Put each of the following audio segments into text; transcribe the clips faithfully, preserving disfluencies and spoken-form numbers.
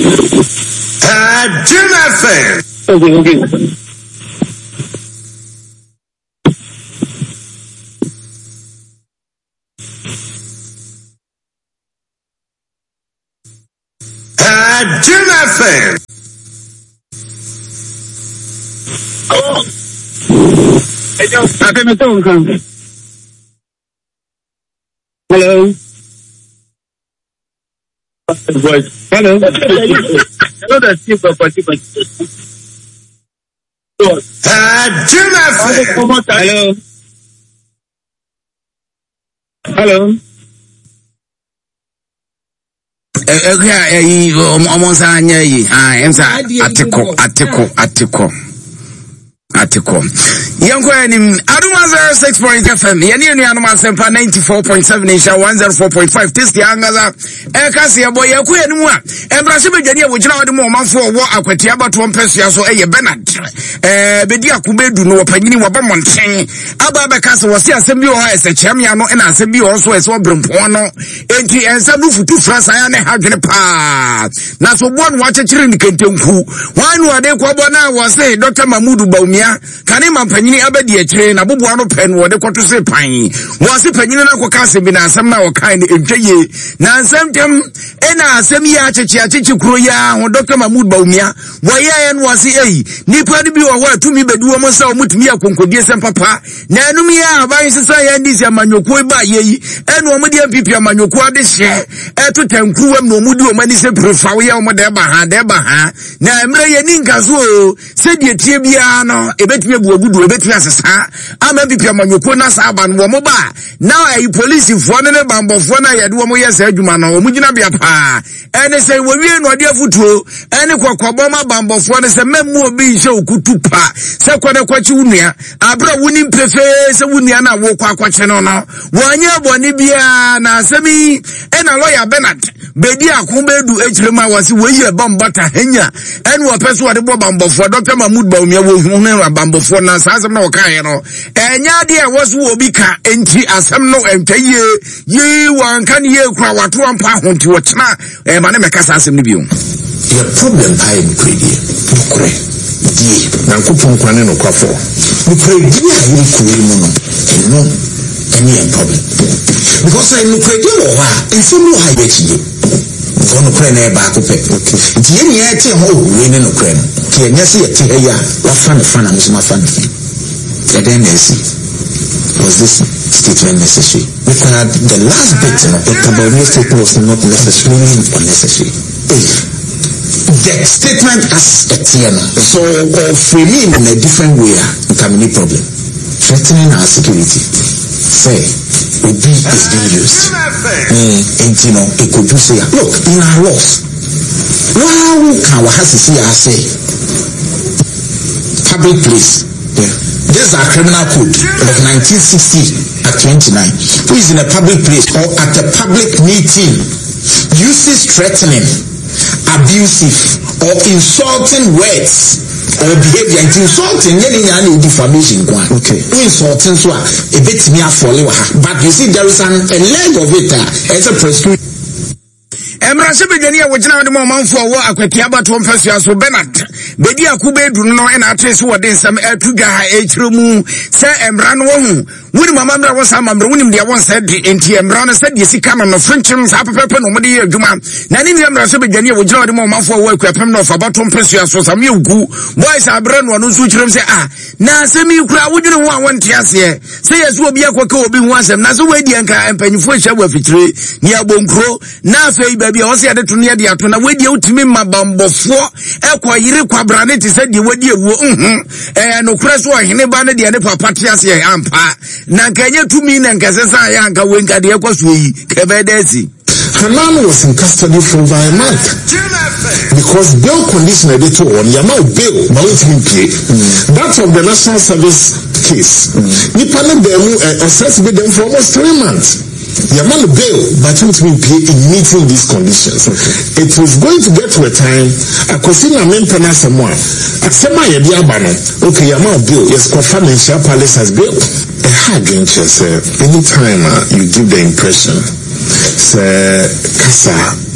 Uh, Jim F M. Okay, okay. Uh, Jim F M. Oh. Hey, Joe, I can phone come. Hello. Hello. Hello, that's you, Papa. Uh, Jim F M. Hello. Hello. Okay, almost I am article, article, article. Article. Young Quenim, Aduma zero six point F M, Yanni Anuma Sempa ninety four point seven Isha one zero four point five. This the Angaza, Ekasia boy, Yakuanua, and Brasilia, which now the moment for war Aquatiaba to one person, so a Bennett, eh, Bedia Kubedu, no opinion, Wabamon Chang, Ababacas was here, Sembio as a champion, and a Sembio also as one Brumpono, and T and some of two France, I had a pa. Now, so one watcher in the Kentunku, one were they Quabana was say, Doctor Mamudu Baumia. Kanema panyini abedi ekyire na bobo ano pen wo de kwoto se pan wo se panyini na kwokase bi na asem na wo kan de entweye na asem tem ena asem ya achechi achechi kuro ya ho Doctor Mahmoud Baumia wo ya ya no wase ei nipa de bi wo ho atumi bedu wo mo sa wo mutumi akonkodie sem papa na enum ya aban sisa ya ndisi amanyoko ba yeyi ena wo mo de pipi amanyoko ade hye eto tanku wam no mu di wo mani se prefa wo ya wo de ba ha de ba ha na emre ye ni nkaso o se die tie bia no ebetime buagudu ebetime asesa ama bipia manyoko na saba no mo ba now ai police fo ne ne bambofo na yede wo mo yesa adwuma no wo mugina bia pa ene se wo wie no de afutuo ene kokobọ ma bambofo ne se memmu obi hye okutu pa se kwene kwachi unua abra wuni mpefe se wunua na wo kwa akwache no no wonye boni bia na asemi ena lawyer Bernard bedi akobedu echirema wasi wo yi bambata henya ene wo peso wo de bambofo Doctor Mahmoud Baumia wo hu ne bambofo na asem na wokaye no enya de woso obi ka enti asem no entwaye yi wanka ne ye kura wato ampa honti wo tena e ma ne meka sa asem ne bio your problem pa e credit nokure die na nkopon kwane no kwafo nokure die a wo kure mu no eno any problem because I nokure die wo ha ensem no ha yechi kono kure na e ba ko pe die ne ya te ho we ne nokure no ke nya se ye te ha ya wa fa ne fa na so ma fa ne and then was this statement necessary? Because the last bit, you know, the Cabernet statement was not necessarily unnecessary. The statement as a tiano, so uh, framing in a different way, it can be a problem. Threatening our security. Say, O B is being used. Mm, and you know, it could do say, look, in our laws, wow, can we have to see our say? Public place. Yeah. This is our criminal code of nineteen sixty at twenty-nine. Who is in a public place or at a public meeting uses threatening, abusive, or insulting words or behavior. It's insulting, any defamation. Okay. Insulting, so a bit me a follow. But you see, there is an, a leg of it uh, as a prescription. Emra se begania wojina de mo manfo wo akwati abato mfasua so Bernard bedi akubedu no na atrese wo den sam atuga ha echiremu se emra no hu wuni mama mra wo sam mra wuni de won said enti emra no said yesika no frenchim sa pepepe no mo de adwuma na ni emra se begania wojina de mo manfo wo akwapem no fa abato mfasua so sam yegu boys abra no no so chirem se ah na asemi kura wojina ho a wonte ase se yeso obi akoka obi ho asem na so wedi anka empanyifo hya wo afitire ni abonkro na afei bia o se ade to ne de ato na wedi utimi mabambofo ekoyire kwabrane ti se de wedi ewo mhm eh no kure so ohene ba ne de ne papa te ase ampa na nkanye tumi na nkase sa ya nka wenka de ekwaso yi kebedesi. Hanan was in custody for over a month because bail condition editor on Yamau bail pay. That of the national service case. Nipa ne dem assess with them for almost three months. Yamal bail, but it will pay in meeting these conditions. Okay. It was going to get to a time, I could see a main panel somewhere. At Sema Yadiabano, okay, Yamal bail, yes, Financial Palace has bail. A hard interest, anytime uh, you give the impression, say, Kasa,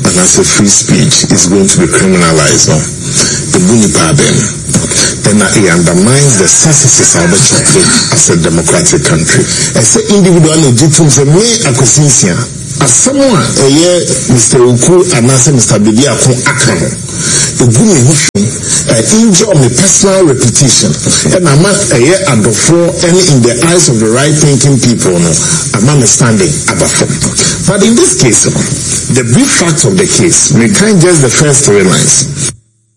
and as a free speech is going to be criminalized. No? The Bunipa then, then it undermines the successes of the country as a democratic country. As an individual legitimacy, me acquisition, as someone, a year, Mister Uku and Mister Bibi Akon Akano, the Bumi uh, injure my personal reputation, and I'm a year and before, and in the eyes of the right thinking people, no, I'm understanding about. But in this case, the brief fact of the case, we can't just the first three lines.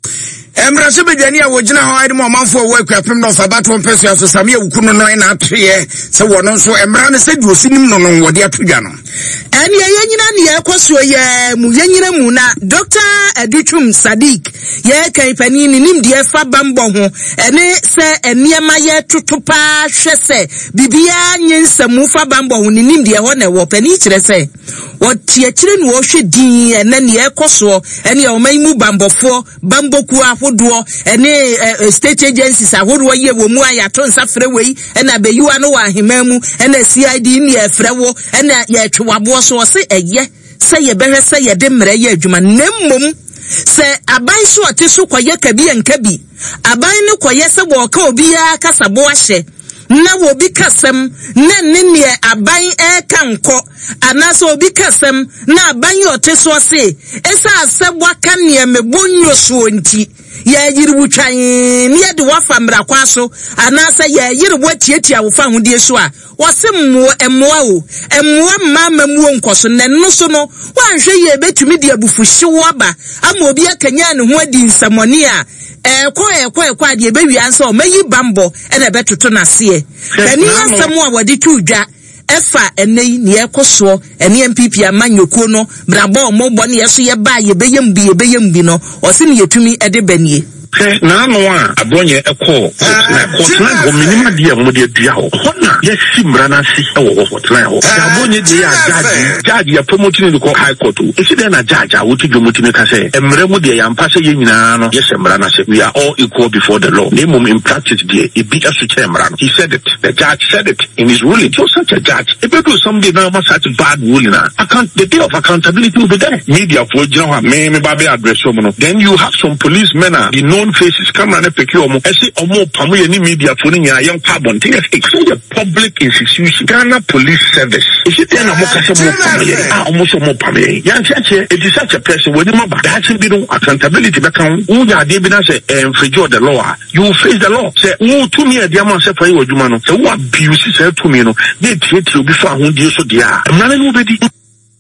Emra se bedani a wogina ho ade mo manfo wo akwapem no sabato mpeso aso same awukuno no na atwe se wono so emra ne se di osinim no no wode atodwa no ene ye nyina ne ekoso ye mu ye nyina mu na Doctor Aduchum Sadiq ye kan pani ni nim de fa bambo ho ene se eniema ye totopa hwese bibia nyensamu fa bambo ho ni nim de ho na wo pani kire se wo tie kire no wo hwe din ene ne ekoso ene ye o man mu bambofo bamboku ahodo ene uh, state agencies ahodo ye wo mu ayato nsafre wei ena beyiwa no wa hemamu ena C I D ni efrewo ena ye twabo so se eye se ye behwe se ye de mre ye adwuma nemmom se aban so ote so koye kabi enkabi aban ne koye se bo ka obi ya kasabo ahye na wo bi kasem na nne aban e kanko anaso obi kasem na aban ote so se esa asebo aka ne mebonyo so nti ya yiribu twan ne ye de wafa mra kwa so anasa ya yiribu atiatia wo fa hodie so a wasemmo emmoa o emmoa mama muo nkoso ne no so no wanhwe ye betumi de abufuhye aba ama obi akanya ne ho adi nsamoni a ekwo ekwo ekwo ade be wi ansa o mayi bambo e na betoto na se e bani asemo a wode tudwa efa enei ne ekoso ene M P P amanyoko no brabo omogbo ne yeso ye ba ye beyem bi ye beyem bi no o se ne yetumi e de banie na no a abonye ekọ na kotna go minima dia mo de dua ho hona ye simra na si e wo kotna ho abonye de ya judge judge ya promoting the high court e se de na judge a woti dwomotimi ka se emre mu de ya mpa se ye nyina no ye semra na se we are all equal before the law name in practice de e bi asu chemra no he said it the judge said it in his ruling so such a judge if you do something now must such bad ruling na account the day of accountability will be there media for jina me me ba be address mo no then you have some policemen are the known faces camera na peki omo ese omo pamu ye ni media for ni ya yan carbon thing it's a public institution Ghana Police Service is it na mo kase mo pamu ye ah omo so mo pamu ye yan cheche it is such a person when ma ba that be no accountability be kan who ya dey be na say infringe the law you face the law say who to me e dey am say for you adwuma no say who abuse say to me no dey tie tie obi fa ho die so dia na no be di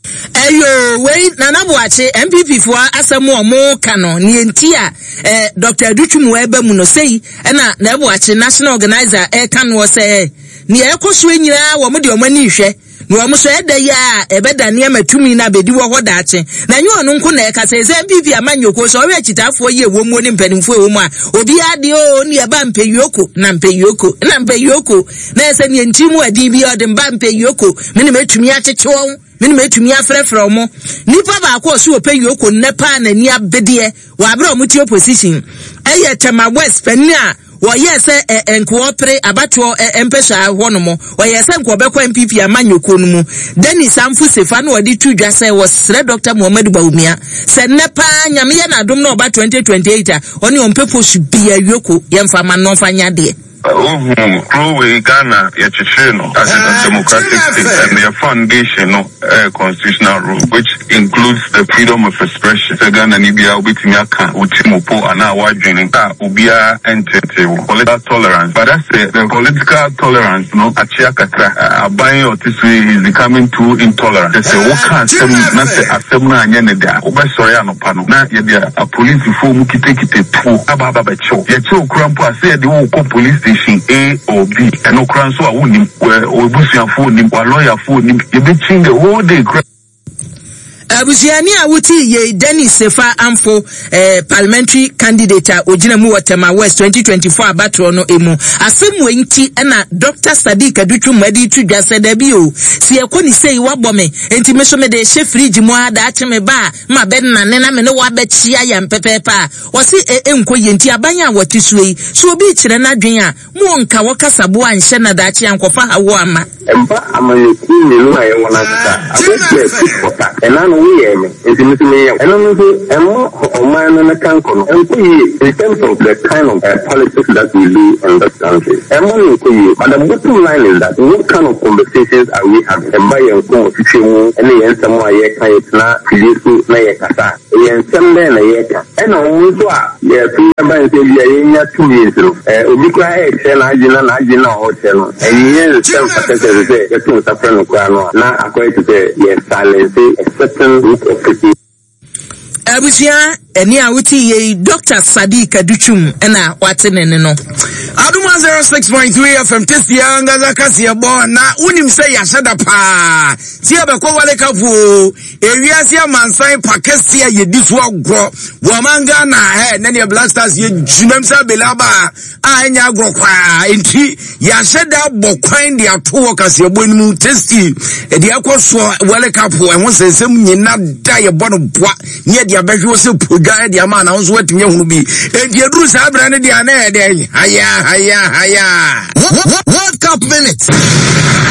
Eyo we nana boache M P P fo asemu omo kano ni enti a eh Doctor Aduchum eba mu no sei na na boache national organizer e kano say ni ekoso enyira wo mo de omani hwe no wo so eda ya ebeda ne amatumi na bedi wo ho daache na nyi onu nko na e kasa ze M P P amanyoko so we chitafo ye wo mu ni mpanimfo e wo mu a obi ade o ni eba mpeyoko na mpeyoko na mpeyoko na ese ni enti mu adi bi ode mba mpeyoko me ni metumi acheche wo mini metumi afrefre omo nipa ba ko so ope yoko nepa na ni abede wa abra omo ti opposition eye Tema West pani a wo yese enkoopre abato empesa honomo wo yese nkobekwa M P P amanyoko no mu Dennis Amfu Sefa na odi tudwa se wo sre Doctor Muhammad Baumia se nepa nyame ye na dom na oba twenty twenty-eight a oni ompepo su bia yoko yemfa ma no fanya de Oh, Chloe Ghana, Yachishino, as a democratic state, and their foundation of uh, constitutional rule, which includes the freedom of expression. The Ghana Nibia, Ubitinyaka, Utimopo, and our joining, Ubia, and political tolerance. But that's the, the political tolerance, no, Achiakatra, Abayi Otisui is becoming too intolerant. They say, Oka, Nase, Asemna, Yaneda, Obasoyano Pano, Na Yadia, a police before Mukite, two, Ababa Cho, Yacho Krampo, I said the whole police station A or B, and no crime so I wouldn't or Bussian phone, or lawyer phone, you've been changing the whole day. Abuziani awuti ye Dennis Sefa Amfo eh, parliamentary candidate ojina mu Tema West twenty twenty-four abatro no emu asemu enti na Doctor Sadiq Aduchum madi tudwa sedabi o si ekoni sei wabome enti meso me de she fridge mu ada acheme ba ma be na ne na me ne wa be chia ya mpepepa wosi enko ye enti abanya watisui so obi kire na dwen a mu nka wakasabo anhye na da achi ankofa hawo ama emba amayeku ni no aye wona ka abete fota enano we am into me and also and more or man and a cancer and in terms of the kind of uh, politics that we do in this country. And one but the bottom line is that what kind of conversations are we having? And by your conversation and the answer more yet it's not to na yekasa. And some then a yeka. And also yeah, two about the two years ago. Uh we cry and I did not I did not hotel. And yes, some particular say the two suffering crown. Now according to the yes silence a certain group of people. Abusia eni awuti ye Doctor Sadiq Aduchum ena watene no Aduma zero six point three F M tisia angaza kasi ya bo na unim se ya shada pa tia be ko wale kafu ewiase amansan pakesi ya yediso agro wo manga na he ne ne blasters ye junamsa belaba a enya agro kwa enti ya shada bo kwan de ato kasi ya bo nimu testi e de akoso wale kafu e ho sensem nyina da ye bo no boa ne de abehwe se poga de ama na ho so watime hunu bi e de duru sa abra ne de ana e de aya aya aya World Cup minutes.